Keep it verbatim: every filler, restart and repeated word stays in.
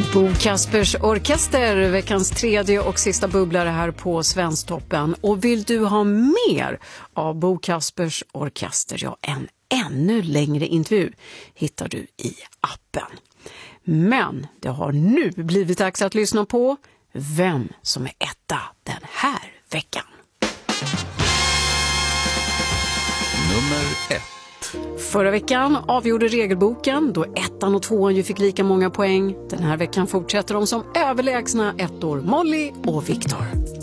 Bo Kaspers Orkester, veckans tredje och sista bubblare här på Svensktoppen. Och vill du ha mer av Bo Kaspers Orkester, ja, en ännu längre intervju hittar du i appen. Men det har nu blivit dags att lyssna på vem som är etta den här veckan. Nummer ett. Förra veckan avgjorde regelboken då ettan och tvåan ju fick lika många poäng. Den här veckan fortsätter de som överlägsna ettor Molly och Viktor.